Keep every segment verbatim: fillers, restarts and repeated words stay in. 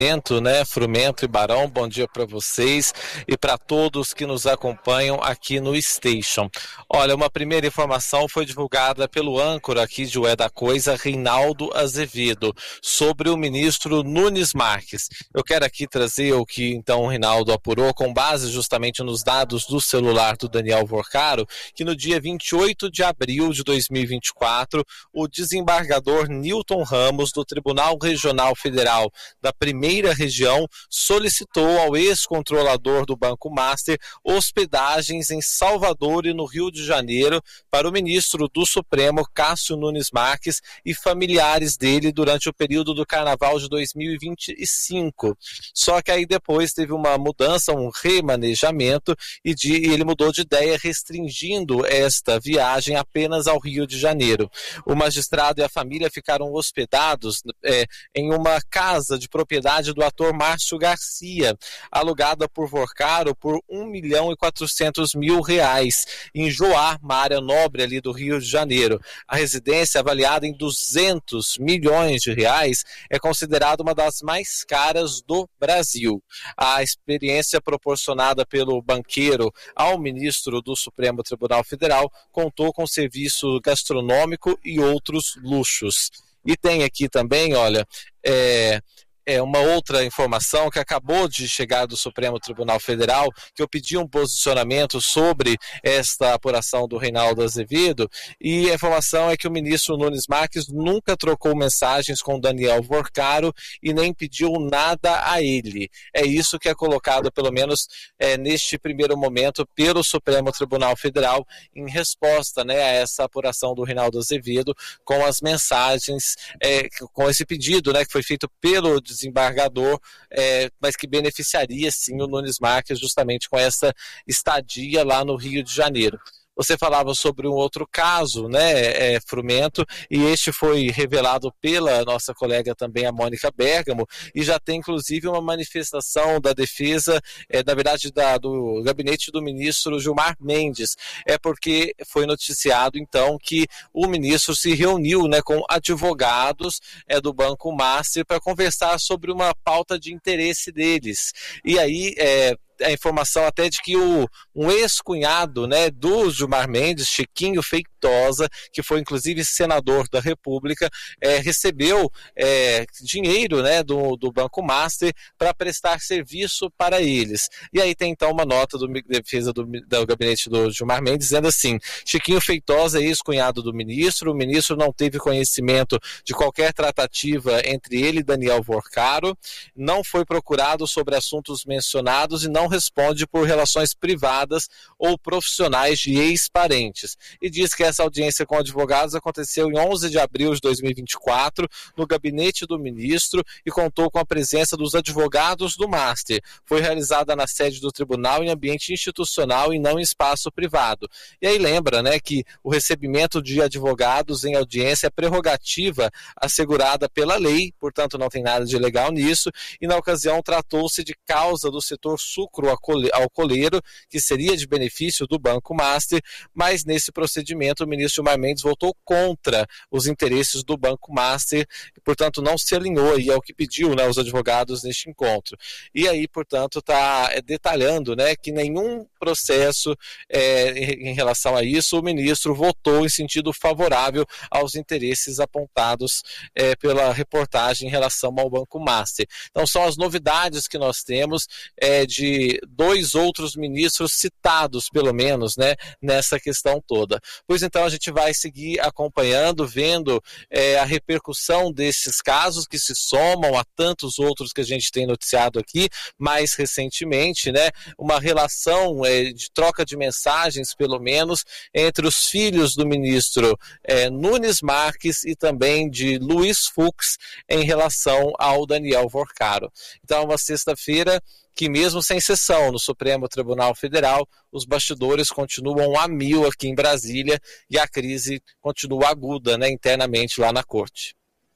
Né, Frumento e Barão, bom dia para vocês e para todos que nos acompanham aqui no Station. Olha, uma primeira informação foi divulgada pelo âncora aqui de Ué da Coisa, Reinaldo Azevedo, sobre o ministro Nunes Marques. Eu quero aqui trazer o que então o Reinaldo apurou com base justamente nos dados do celular do Daniel Vorcaro, que no dia vinte e oito de abril de dois mil e vinte e quatro, o desembargador Newton Ramos, do Tribunal Regional Federal da Primeira Região, solicitou ao ex-controlador do Banco Master hospedagens em Salvador e no Rio de Janeiro para o ministro do Supremo, Cássio Nunes Marques, e familiares dele durante o período do Carnaval de dois mil e vinte e cinco. Só que aí depois teve uma mudança, um remanejamento, e, de, e ele mudou de ideia, restringindo esta viagem apenas ao Rio de Janeiro. O magistrado e a família ficaram hospedados é, em uma casa de propriedade do ator Márcio Garcia, alugada por Vorcaro por um milhão e quatrocentos mil reais, em Joá, uma área nobre ali do Rio de Janeiro. A residência, avaliada em duzentos milhões de reais, é considerada uma das mais caras do Brasil. A experiência proporcionada pelo banqueiro ao ministro do Supremo Tribunal Federal contou com serviço gastronômico e outros luxos. E tem aqui também, olha, é... É uma outra informação que acabou de chegar do Supremo Tribunal Federal, que eu pedi um posicionamento sobre esta apuração do Reinaldo Azevedo, e a informação é que o ministro Nunes Marques nunca trocou mensagens com Daniel Vorcaro e nem pediu nada a ele. É isso que é colocado, pelo menos é, neste primeiro momento, pelo Supremo Tribunal Federal, em resposta, né, a essa apuração do Reinaldo Azevedo, com as mensagens, é, com esse pedido, né, que foi feito pelo desembargador, é, mas que beneficiaria sim o Nunes Marques justamente com essa estadia lá no Rio de Janeiro. Você falava sobre um outro caso, né, é, Frumento, e este foi revelado pela nossa colega também, a Mônica Bergamo, e já tem inclusive uma manifestação da defesa, é, na verdade da, do gabinete do ministro Gilmar Mendes, é porque foi noticiado então que o ministro se reuniu, né, com advogados é, do Banco Master para conversar sobre uma pauta de interesse deles, e aí é, a informação até de que o, um ex-cunhado, né, do Gilmar Mendes, Chiquinho Feitosa, que foi inclusive senador da República, é, recebeu é, dinheiro, né, do, do Banco Master para prestar serviço para eles. E aí tem então uma nota do defesa do, do gabinete do Gilmar Mendes dizendo assim: Chiquinho Feitosa é ex-cunhado do ministro, o ministro não teve conhecimento de qualquer tratativa entre ele e Daniel Vorcaro, não foi procurado sobre assuntos mencionados e não responde por relações privadas ou profissionais de ex-parentes. E diz que essa audiência com advogados aconteceu em onze de abril de dois mil e vinte e quatro, no gabinete do ministro, e contou com a presença dos advogados do Master. Foi realizada na sede do tribunal em ambiente institucional e não em espaço privado. E aí lembra, né, que o recebimento de advogados em audiência é prerrogativa assegurada pela lei, portanto não tem nada de ilegal nisso, e na ocasião tratou-se de causa do setor sucro alcooleiro, que seria de benefício do Banco Master, mas nesse procedimento o ministro Gilmar Mendes votou contra os interesses do Banco Master, e, portanto, não se alinhou aí ao que pediu, né, os advogados neste encontro. E aí, portanto, está detalhando, né, que nenhum processo é, em relação a isso, o ministro votou em sentido favorável aos interesses apontados é, pela reportagem em relação ao Banco Master. Então, são as novidades que nós temos é, de dois outros ministros citados, pelo menos, né, nessa questão toda. Pois então a gente vai seguir acompanhando, vendo é, a repercussão desses casos que se somam a tantos outros que a gente tem noticiado aqui, mais recentemente, né, uma relação é, de troca de mensagens, pelo menos, entre os filhos do ministro é, Nunes Marques e também de Luiz Fux em relação ao Daniel Vorcaro. Então, uma sexta-feira que mesmo sem sessão no Supremo Tribunal Federal, os bastidores continuam a mil aqui em Brasília e a crise continua aguda, né, internamente lá na corte.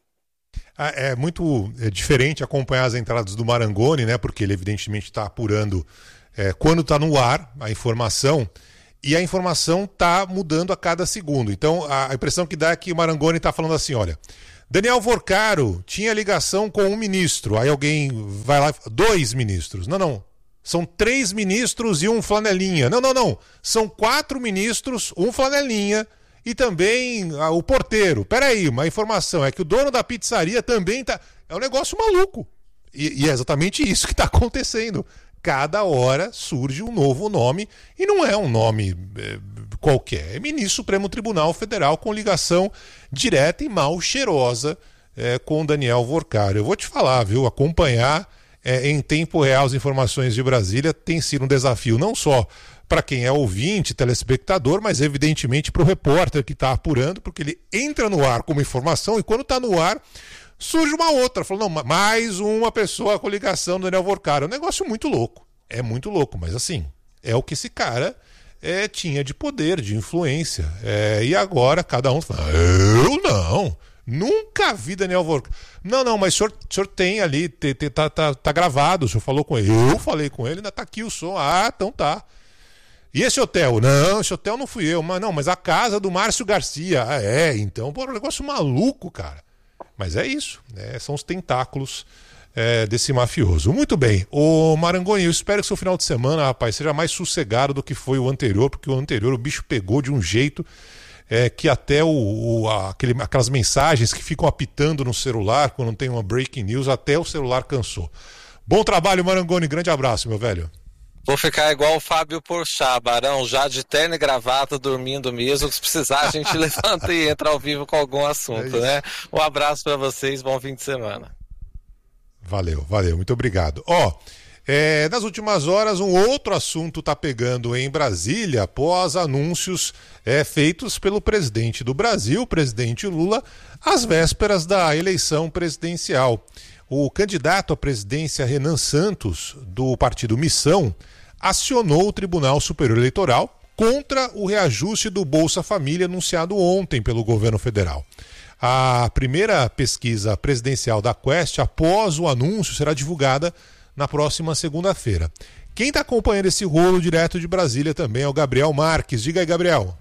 É muito diferente acompanhar as entradas do Marangoni, né, porque ele evidentemente está apurando é, quando está no ar a informação, e a informação está mudando a cada segundo. Então a impressão que dá é que o Marangoni está falando assim, olha, Daniel Vorcaro tinha ligação com um ministro. Aí alguém vai lá, dois ministros. Não, não. São três ministros e um flanelinha. Não, não, não. São quatro ministros, um flanelinha e também ah, o porteiro. Peraí, uma informação é que o dono da pizzaria também tá... É um negócio maluco. E, e é exatamente isso que está acontecendo. Cada hora surge um novo nome e não é um nome é, qualquer. É ministro do Supremo Tribunal Federal com ligação direta e mal cheirosa é, com Daniel Vorcaro. Eu vou te falar, viu? Acompanhar é, em tempo real as informações de Brasília tem sido um desafio não só para quem é ouvinte, telespectador, mas evidentemente para o repórter que está apurando, porque ele entra no ar com uma informação e quando está no ar surge uma outra, falando, não, mais uma pessoa com ligação do Daniel Vorcaro. É um negócio muito louco, é muito louco, mas assim, é o que esse cara é, tinha de poder, de influência. É, e agora cada um fala, eu não, nunca vi Daniel Vorcaro. Não, não, mas o senhor, o senhor tem ali, te, te, tá, tá, tá gravado, o senhor falou com ele. Eu falei com ele, ainda tá aqui o som. Ah, então tá. E esse hotel? Não, esse hotel não fui eu. Mas não, mas a casa do Márcio Garcia. Ah, é, então, pô, é um negócio maluco, cara. Mas é isso, né? São os tentáculos é, desse mafioso. Muito bem, ô Marangoni, eu espero que seu final de semana, rapaz, seja mais sossegado do que foi o anterior, porque o anterior o bicho pegou de um jeito é, que até o, o, aquele, aquelas mensagens que ficam apitando no celular quando tem uma breaking news, até o celular cansou. Bom trabalho, Marangoni, grande abraço, meu velho. Vou ficar igual o Fábio Porchat, Barão, já de terno e gravata, dormindo mesmo. Se precisar, a gente levanta e entra ao vivo com algum assunto, é né? Um abraço para vocês, bom fim de semana. Valeu, valeu, muito obrigado. Ó, é, nas últimas horas, um outro assunto está pegando em Brasília após anúncios é, feitos pelo presidente do Brasil, o presidente Lula, às vésperas da eleição presidencial. O candidato à presidência Renan Santos, do partido Missão, acionou o Tribunal Superior Eleitoral contra o reajuste do Bolsa Família anunciado ontem pelo governo federal. A primeira pesquisa presidencial da Quest, após o anúncio, será divulgada na próxima segunda-feira. Quem está acompanhando esse rolo direto de Brasília também é o Gabriel Marques. Diga aí, Gabriel.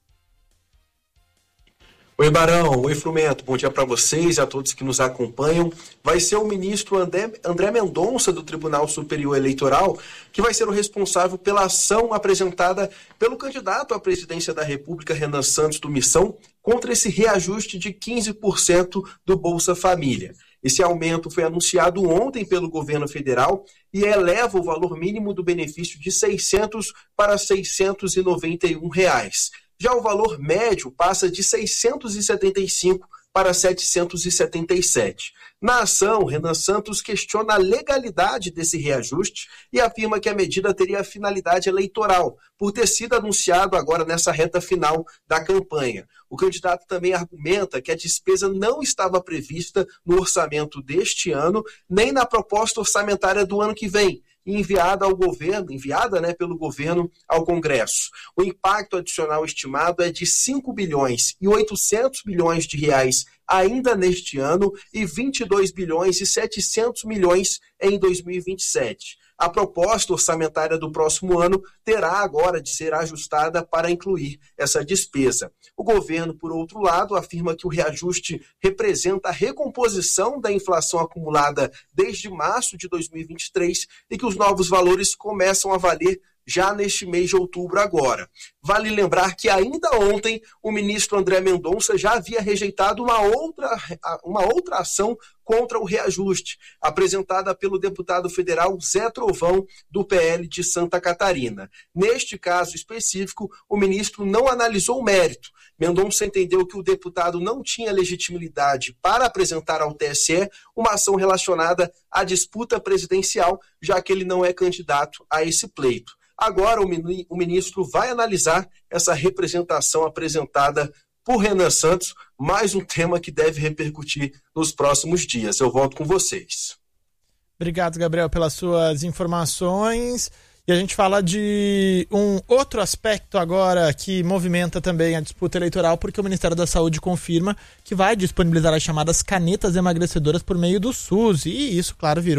Oi, Barão. Oi, Frumento. Bom dia para vocês e a todos que nos acompanham. Vai ser o ministro André, André Mendonça, do Tribunal Superior Eleitoral, que vai ser o responsável pela ação apresentada pelo candidato à presidência da República, Renan Santos, do Missão, contra esse reajuste de quinze por cento do Bolsa Família. Esse aumento foi anunciado ontem pelo governo federal e eleva o valor mínimo do benefício de seiscentos para seiscentos e noventa e um reais. Já o valor médio passa de seiscentos e setenta e cinco para setecentos e setenta e sete. Na ação, Renan Santos questiona a legalidade desse reajuste e afirma que a medida teria finalidade eleitoral, por ter sido anunciado agora nessa reta final da campanha. O candidato também argumenta que a despesa não estava prevista no orçamento deste ano, nem na proposta orçamentária do ano que vem, enviada ao governo, enviada né, pelo governo ao Congresso. O impacto adicional estimado é de cinco bilhões e oitocentos milhões de reais ainda neste ano e vinte e dois bilhões e setecentos milhões em dois mil e vinte e sete. A proposta orçamentária do próximo ano terá agora de ser ajustada para incluir essa despesa. O governo, por outro lado, afirma que o reajuste representa a recomposição da inflação acumulada desde março de dois mil e vinte e três e que os novos valores começam a valer já neste mês de outubro agora. Vale lembrar que ainda ontem o ministro André Mendonça já havia rejeitado uma outra, uma outra ação contra o reajuste, apresentada pelo deputado federal Zé Trovão, do P L de Santa Catarina. Neste caso específico, o ministro não analisou o mérito. Mendonça entendeu que o deputado não tinha legitimidade para apresentar ao T S E uma ação relacionada à disputa presidencial, já que ele não é candidato a esse pleito. Agora o ministro vai analisar essa representação apresentada por Renan Santos, mais um tema que deve repercutir nos próximos dias. Eu volto com vocês. Obrigado, Gabriel, pelas suas informações. E a gente fala de um outro aspecto agora que movimenta também a disputa eleitoral, porque o Ministério da Saúde confirma que vai disponibilizar as chamadas canetas emagrecedoras por meio do SUS. E isso, claro, virou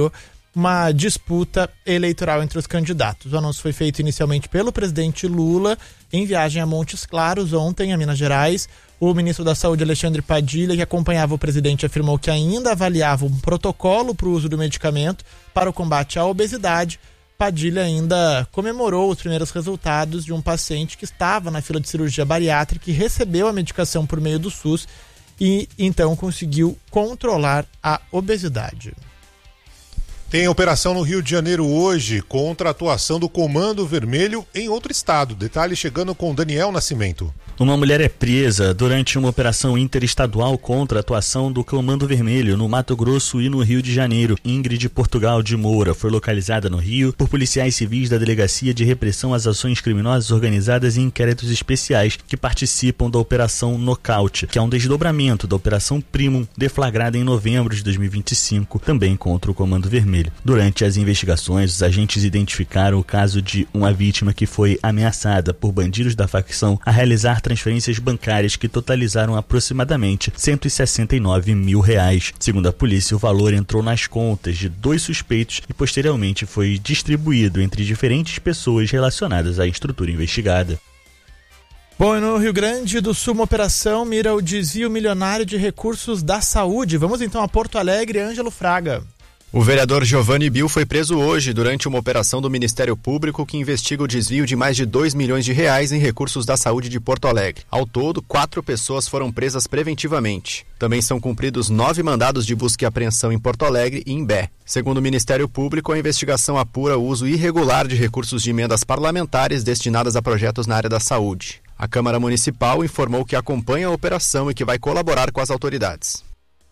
uma disputa eleitoral entre os candidatos. O anúncio foi feito inicialmente pelo presidente Lula em viagem a Montes Claros ontem, a Minas Gerais. O ministro da Saúde, Alexandre Padilha, que acompanhava o presidente, afirmou que ainda avaliava um protocolo para o uso do medicamento para o combate à obesidade. Padilha ainda comemorou os primeiros resultados de um paciente que estava na fila de cirurgia bariátrica e recebeu a medicação por meio do SUS e então conseguiu controlar a obesidade. Tem operação no Rio de Janeiro hoje contra a atuação do Comando Vermelho em outro estado. Detalhe chegando com Daniel Nascimento. Uma mulher é presa durante uma operação interestadual contra a atuação do Comando Vermelho no Mato Grosso e no Rio de Janeiro. Ingrid Portugal de Moura foi localizada no Rio por policiais civis da Delegacia de Repressão às Ações Criminosas Organizadas e Inquéritos Especiais que participam da Operação Nocaute, que é um desdobramento da Operação Primum, deflagrada em novembro de dois mil e vinte e cinco, também contra o Comando Vermelho. Durante as investigações, os agentes identificaram o caso de uma vítima que foi ameaçada por bandidos da facção a realizar transferências bancárias que totalizaram aproximadamente cento e sessenta e nove mil reais. Segundo a polícia, o valor entrou nas contas de dois suspeitos e posteriormente foi distribuído entre diferentes pessoas relacionadas à estrutura investigada. Bom, e no Rio Grande do Sul, uma operação mira o desvio milionário de recursos da saúde. Vamos então a Porto Alegre, Ângelo Fraga. O vereador Giovanni Bill foi preso hoje durante uma operação do Ministério Público que investiga o desvio de mais de dois milhões de reais em recursos da saúde de Porto Alegre. Ao todo, quatro pessoas foram presas preventivamente. Também são cumpridos nove mandados de busca e apreensão em Porto Alegre e em Bé. Segundo o Ministério Público, a investigação apura o uso irregular de recursos de emendas parlamentares destinadas a projetos na área da saúde. A Câmara Municipal informou que acompanha a operação e que vai colaborar com as autoridades.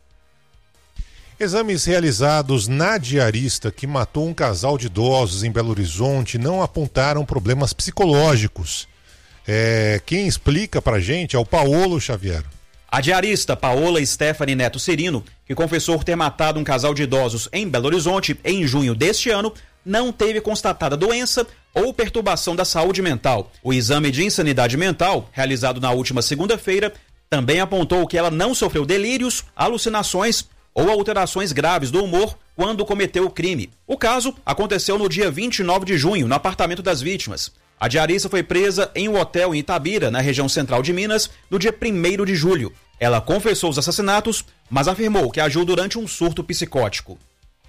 Exames realizados na diarista que matou um casal de idosos em Belo Horizonte não apontaram problemas psicológicos. É, quem explica pra gente é o Paolo Xavier. A diarista Paola Stephanie Neto Serino, que confessou ter matado um casal de idosos em Belo Horizonte em junho deste ano, não teve constatada doença ou perturbação da saúde mental. O exame de insanidade mental, realizado na última segunda-feira, também apontou que ela não sofreu delírios, alucinações ou alterações graves do humor quando cometeu o crime. O caso aconteceu no dia vinte e nove de junho, no apartamento das vítimas. A diarista foi presa em um hotel em Itabira, na região central de Minas, no dia primeiro de julho. Ela confessou os assassinatos, mas afirmou que agiu durante um surto psicótico.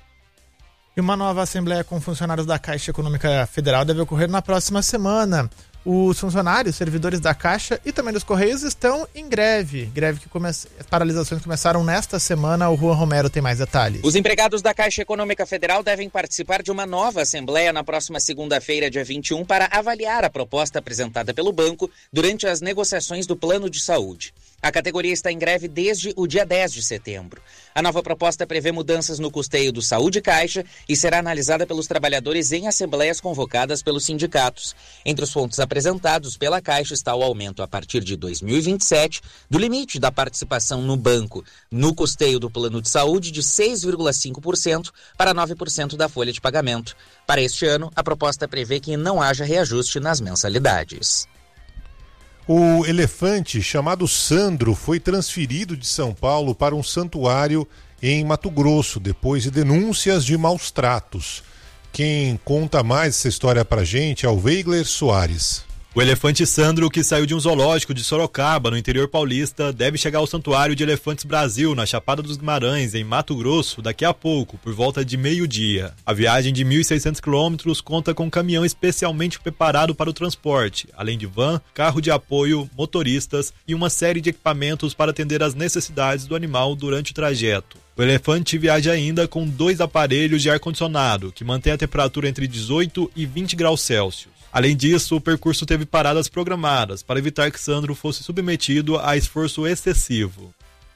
E uma nova assembleia com funcionários da Caixa Econômica Federal deve ocorrer na próxima semana. Os funcionários, servidores da Caixa e também dos Correios estão em greve. Greve que começa... As paralisações começaram nesta semana. O Juan Romero tem mais detalhes. Os empregados da Caixa Econômica Federal devem participar de uma nova assembleia na próxima segunda-feira, dia vinte e um, para avaliar a proposta apresentada pelo banco durante as negociações do plano de saúde. A categoria está em greve desde o dia dez de setembro. A nova proposta prevê mudanças no custeio do Saúde Caixa e será analisada pelos trabalhadores em assembleias convocadas pelos sindicatos. Entre os pontos apresentados pela Caixa está o aumento a partir de dois mil e vinte e sete do limite da participação no banco no custeio do plano de saúde de seis vírgula cinco por cento para nove por cento da folha de pagamento. Para este ano, a proposta prevê que não haja reajuste nas mensalidades. O elefante chamado Sandro foi transferido de São Paulo para um santuário em Mato Grosso, depois de denúncias de maus tratos. Quem conta mais essa história pra gente é o Weigler Soares. O elefante Sandro, que saiu de um zoológico de Sorocaba, no interior paulista, deve chegar ao Santuário de Elefantes Brasil, na Chapada dos Guimarães, em Mato Grosso, daqui a pouco, por volta de meio-dia. A viagem de mil e seiscentos quilômetros conta com um caminhão especialmente preparado para o transporte, além de van, carro de apoio, motoristas e uma série de equipamentos para atender às necessidades do animal durante o trajeto. O elefante viaja ainda com dois aparelhos de ar-condicionado, que mantém a temperatura entre dezoito e vinte graus Celsius. Além disso, o percurso teve paradas programadas para evitar que Sandro fosse submetido a esforço excessivo.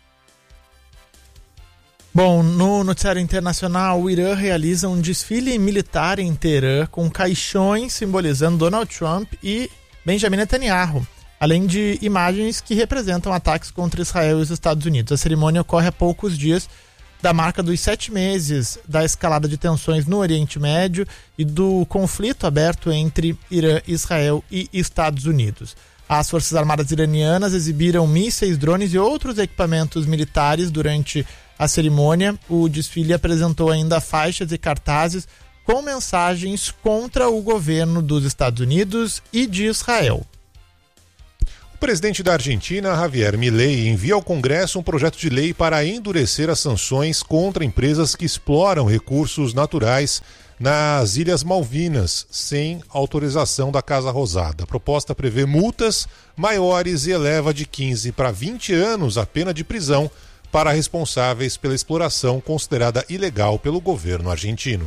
Bom, no noticiário internacional, o Irã realiza um desfile militar em Teherã com caixões simbolizando Donald Trump e Benjamin Netanyahu, além de imagens que representam ataques contra Israel e os Estados Unidos. A cerimônia ocorre a poucos dias da marca dos sete meses da escalada de tensões no Oriente Médio e do conflito aberto entre Irã, Israel e Estados Unidos. As Forças Armadas iranianas exibiram mísseis, drones e outros equipamentos militares durante a cerimônia. O desfile apresentou ainda faixas e cartazes com mensagens contra o governo dos Estados Unidos e de Israel. O presidente da Argentina, Javier Milei, envia ao Congresso um projeto de lei para endurecer as sanções contra empresas que exploram recursos naturais nas Ilhas Malvinas, sem autorização da Casa Rosada. A proposta prevê multas maiores e eleva de quinze para vinte anos a pena de prisão para responsáveis pela exploração considerada ilegal pelo governo argentino.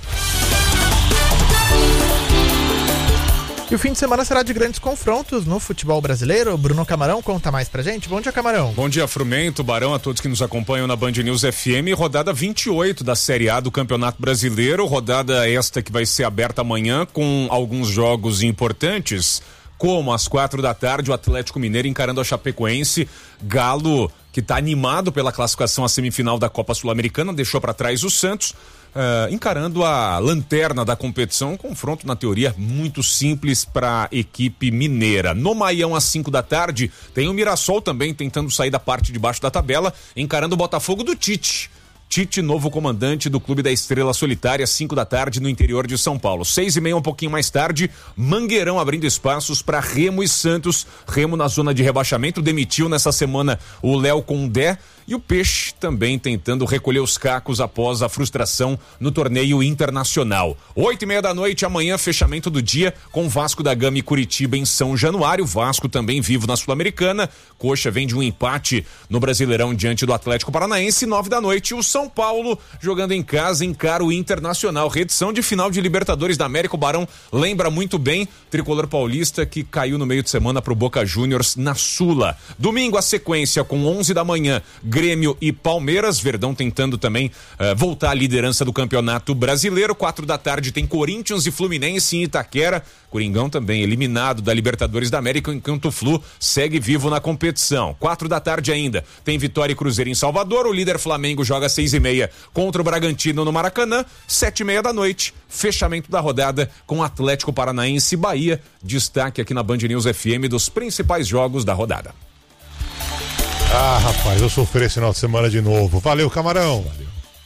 E o fim de semana será de grandes confrontos no futebol brasileiro. Bruno Camarão conta mais pra gente. Bom dia, Camarão. Bom dia, Frumento, Barão, a todos que nos acompanham na Band News F M. Rodada vinte e oito da Série A do Campeonato Brasileiro. Rodada esta que vai ser aberta amanhã com alguns jogos importantes, como às quatro da tarde o Atlético Mineiro encarando a Chapecoense. Galo, que está animado pela classificação à semifinal da Copa Sul-Americana, deixou para trás o Santos. Uh, encarando a lanterna da competição, um confronto na teoria muito simples para a equipe mineira. No Maião às cinco da tarde tem o Mirassol também tentando sair da parte de baixo da tabela, encarando o Botafogo do Tite. Tite, novo comandante do Clube da Estrela Solitária, cinco da tarde no interior de São Paulo. Seis e meia, um pouquinho mais tarde, Mangueirão abrindo espaços para Remo e Santos. Remo na zona de rebaixamento, demitiu nessa semana o Léo Condé. E o Peixe também tentando recolher os cacos após a frustração no torneio internacional. Oito e meia da noite, amanhã, fechamento do dia com Vasco da Gama e Curitiba em São Januário. Vasco também vivo na Sul-Americana. Coxa vem de um empate no Brasileirão diante do Atlético Paranaense. Nove da noite, o São Paulo jogando em casa, encara o Internacional. Reedição de final de Libertadores da América. O Barão lembra muito bem, tricolor paulista que caiu no meio de semana pro Boca Juniors na Sula. Domingo, a sequência com onze da manhã, Grêmio e Palmeiras, Verdão tentando também uh, voltar à liderança do Campeonato Brasileiro. Quatro da tarde tem Corinthians e Fluminense em Itaquera. Coringão também eliminado da Libertadores da América, enquanto o Flu segue vivo na competição. Quatro da tarde ainda tem Vitória e Cruzeiro em Salvador. O líder Flamengo joga às seis e meia contra o Bragantino no Maracanã. Sete e meia da noite, fechamento da rodada com Atlético Paranaense e Bahia. Destaque aqui na Band News F M dos principais jogos da rodada. Ah, rapaz, eu sofri esse final de semana de novo. Valeu, Camarão. Valeu.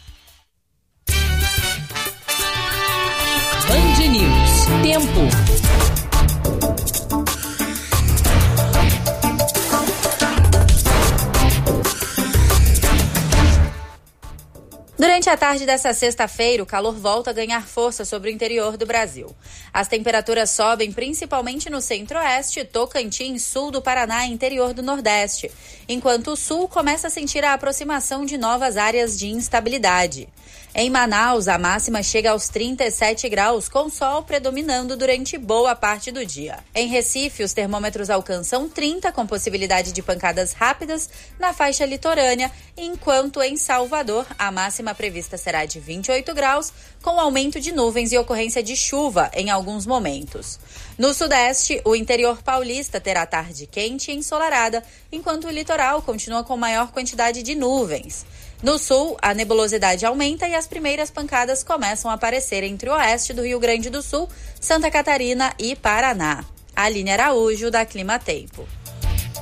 Band News. Tempo. Durante a tarde desta sexta-feira, o calor volta a ganhar força sobre o interior do Brasil. As temperaturas sobem principalmente no centro-oeste, Tocantins, sul do Paraná e interior do Nordeste, enquanto o sul começa a sentir a aproximação de novas áreas de instabilidade. Em Manaus, a máxima chega aos trinta e sete graus, com sol predominando durante boa parte do dia. Em Recife, os termômetros alcançam trinta, com possibilidade de pancadas rápidas na faixa litorânea, enquanto em Salvador, a máxima prevista será de vinte e oito graus, com aumento de nuvens e ocorrência de chuva em alguns momentos. No sudeste, o interior paulista terá tarde quente e ensolarada, enquanto o litoral continua com maior quantidade de nuvens. No sul, a nebulosidade aumenta e as primeiras pancadas começam a aparecer entre o oeste do Rio Grande do Sul, Santa Catarina e Paraná. Aline Araújo, da Clima Tempo.